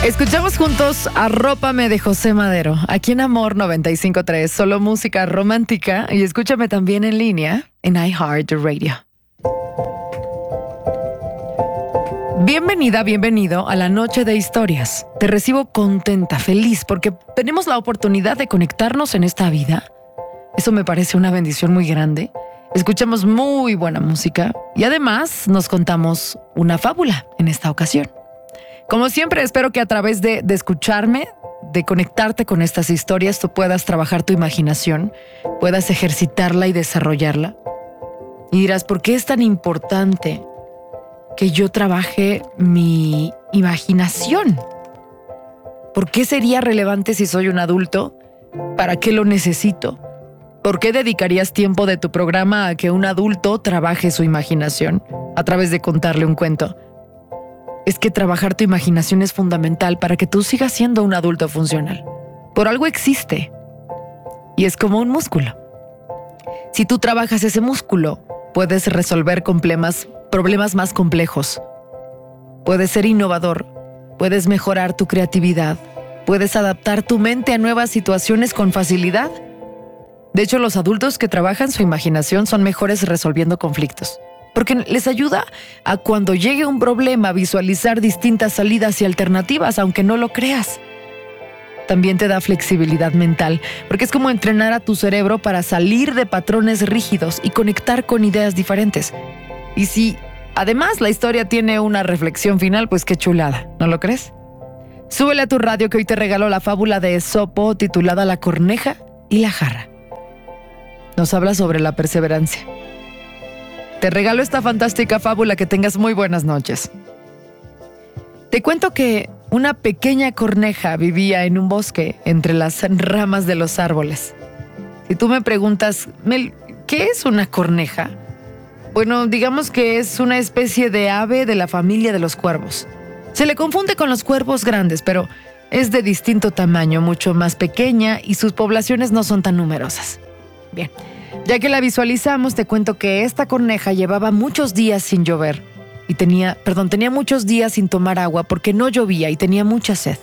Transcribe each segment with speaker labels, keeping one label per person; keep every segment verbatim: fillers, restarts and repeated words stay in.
Speaker 1: Escuchamos juntos Arrópame de José Madero, aquí en Amor noventa y cinco punto tres, solo música romántica, y escúchame también en línea en iHeartRadio. Bienvenida, bienvenido a la Noche de Historias. Te recibo contenta, feliz, porque tenemos la oportunidad de conectarnos en esta vida. Eso me parece una bendición muy grande. Escuchamos muy buena música y además nos contamos una fábula en esta ocasión. Como siempre, espero que a través de, de escucharme, de conectarte con estas historias, tú puedas trabajar tu imaginación, puedas ejercitarla y desarrollarla. Y dirás, ¿por qué es tan importante que yo trabaje mi imaginación? ¿Por qué sería relevante si soy un adulto? ¿Para qué lo necesito? ¿Por qué dedicarías tiempo de tu programa a que un adulto trabaje su imaginación a través de contarle un cuento? Es que trabajar tu imaginación es fundamental para que tú sigas siendo un adulto funcional. Por algo existe. Y es como un músculo. Si tú trabajas ese músculo, puedes resolver problemas, problemas más complejos. Puedes ser innovador. Puedes mejorar tu creatividad. Puedes adaptar tu mente a nuevas situaciones con facilidad. De hecho, los adultos que trabajan su imaginación son mejores resolviendo conflictos, porque les ayuda a cuando llegue un problema visualizar distintas salidas y alternativas, aunque no lo creas. También te da flexibilidad mental, porque es como entrenar a tu cerebro para salir de patrones rígidos y conectar con ideas diferentes. Y si además la historia tiene una reflexión final, pues qué chulada, ¿no lo crees? Súbele a tu radio que hoy te regalo la fábula de Esopo titulada La corneja y la jarra. Nos habla sobre la perseverancia. Te regalo esta fantástica fábula, que tengas muy buenas noches. Te cuento que una pequeña corneja vivía en un bosque entre las ramas de los árboles. Si tú me preguntas, Mel, ¿qué es una corneja? Bueno, digamos que es una especie de ave de la familia de los cuervos. Se le confunde con los cuervos grandes, pero es de distinto tamaño, mucho más pequeña, y sus poblaciones no son tan numerosas. Bien. Ya que la visualizamos, te cuento que esta corneja llevaba muchos días sin llover y tenía, perdón, tenía muchos días sin tomar agua porque no llovía y tenía mucha sed.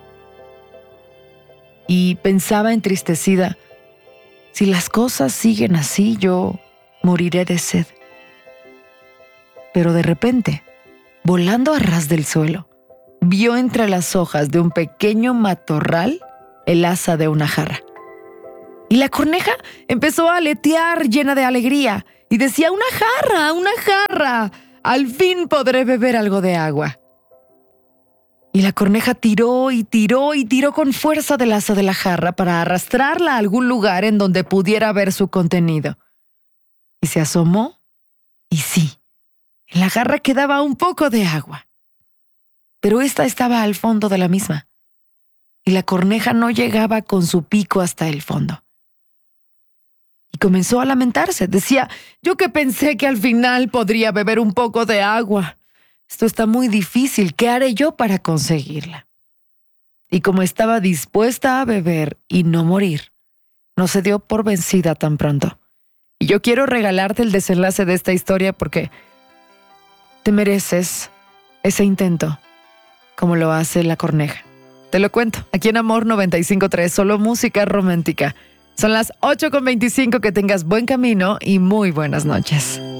Speaker 1: Y pensaba entristecida, si las cosas siguen así, yo moriré de sed. Pero de repente, volando a ras del suelo, vio entre las hojas de un pequeño matorral el asa de una jarra. Y la corneja empezó a aletear llena de alegría y decía, ¡una jarra, una jarra! Al fin podré beber algo de agua. Y la corneja tiró y tiró y tiró con fuerza del asa de la jarra para arrastrarla a algún lugar en donde pudiera ver su contenido. Y se asomó, y sí, en la jarra quedaba un poco de agua. Pero esta estaba al fondo de la misma. Y la corneja no llegaba con su pico hasta el fondo. Y comenzó a lamentarse. Decía, yo que pensé que al final podría beber un poco de agua. Esto está muy difícil. ¿Qué haré yo para conseguirla? Y como estaba dispuesta a beber y no morir, no se dio por vencida tan pronto. Y yo quiero regalarte el desenlace de esta historia porque te mereces ese intento, como lo hace la corneja. Te lo cuento, aquí en Amor noventa y cinco punto tres, solo música romántica. Son las ocho con veinticinco, que tengas buen camino y muy buenas noches.